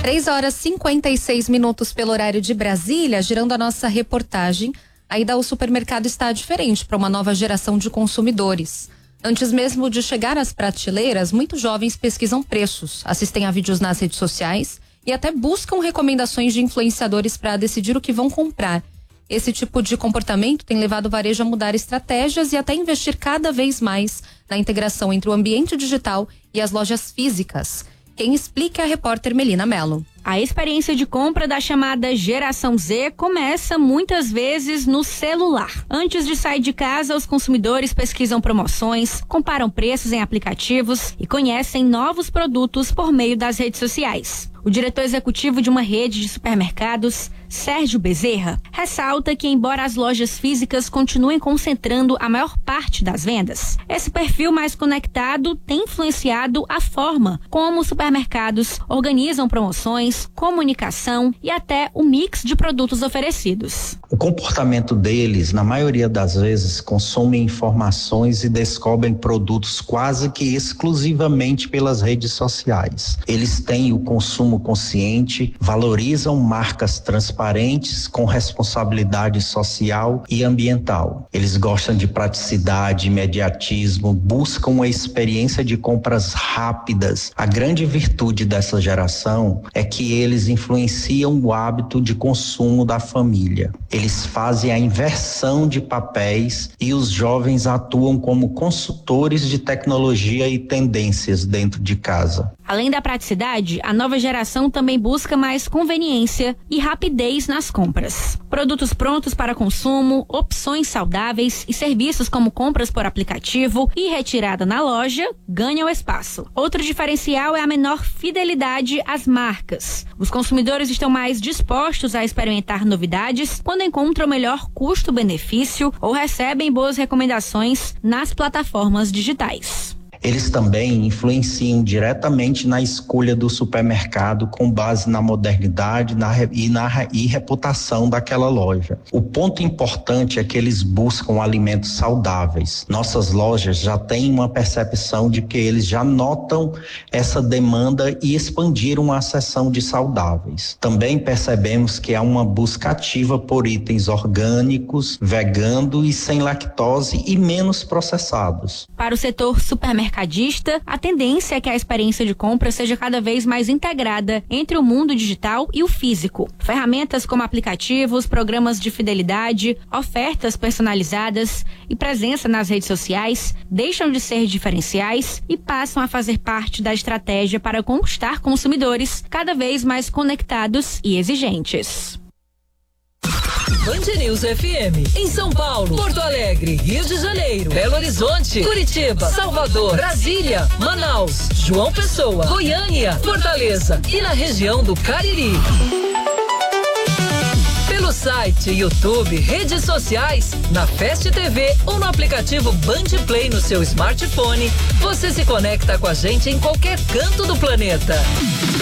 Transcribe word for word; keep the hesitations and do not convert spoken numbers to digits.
três horas e cinquenta e seis minutos pelo horário de Brasília, girando a nossa reportagem. A ida ao supermercado está diferente para uma nova geração de consumidores. Antes mesmo de chegar às prateleiras, muitos jovens pesquisam preços, assistem a vídeos nas redes sociais e até buscam recomendações de influenciadores para decidir o que vão comprar. Esse tipo de comportamento tem levado o varejo a mudar estratégias e até investir cada vez mais na integração entre o ambiente digital e as lojas físicas. Quem explica é a repórter Melina Mello. A experiência de compra da chamada Geração Z começa muitas vezes no celular. Antes de sair de casa, os consumidores pesquisam promoções, comparam preços em aplicativos e conhecem novos produtos por meio das redes sociais. O diretor executivo de uma rede de supermercados, Sérgio Bezerra, ressalta que, embora as lojas físicas continuem concentrando a maior parte das vendas, esse perfil mais conectado tem influenciado a forma como os supermercados organizam promoções, comunicação e até o mix de produtos oferecidos. O comportamento deles, na maioria das vezes, consomem informações e descobrem produtos quase que exclusivamente pelas redes sociais. Eles têm o consumo consciente, valorizam marcas transparentes com responsabilidade social e ambiental. Eles gostam de praticidade, imediatismo, buscam uma experiência de compras rápidas. A grande virtude dessa geração é que eles influenciam o hábito de consumo da família. Eles fazem a inversão de papéis e os jovens atuam como consultores de tecnologia e tendências dentro de casa. Além da praticidade, a nova geração também busca mais conveniência e rapidez nas compras. Produtos prontos para consumo, opções saudáveis e serviços como compras por aplicativo e retirada na loja ganham espaço. Outro diferencial é a menor fidelidade às marcas. Os consumidores estão mais dispostos a experimentar novidades quando encontram o melhor custo-benefício ou recebem boas recomendações nas plataformas digitais. Eles também influenciam diretamente na escolha do supermercado com base na modernidade na, e na e reputação daquela loja. O ponto importante é que eles buscam alimentos saudáveis. Nossas lojas já têm uma percepção de que eles já notam essa demanda e expandiram a seção de saudáveis. Também percebemos que há uma busca ativa por itens orgânicos, veganos e sem lactose e menos processados. Para o setor supermercado, a tendência é que a experiência de compra seja cada vez mais integrada entre o mundo digital e o físico. Ferramentas como aplicativos, programas de fidelidade, ofertas personalizadas e presença nas redes sociais deixam de ser diferenciais e passam a fazer parte da estratégia para conquistar consumidores cada vez mais conectados e exigentes. Band News F M, em São Paulo, Porto Alegre, Rio de Janeiro, Belo Horizonte, Curitiba, Salvador, Brasília, Manaus, João Pessoa, Goiânia, Fortaleza e na região do Cariri. Pelo site, YouTube, redes sociais, na Fast T V ou no aplicativo Band Play no seu smartphone, você se conecta com a gente em qualquer canto do planeta.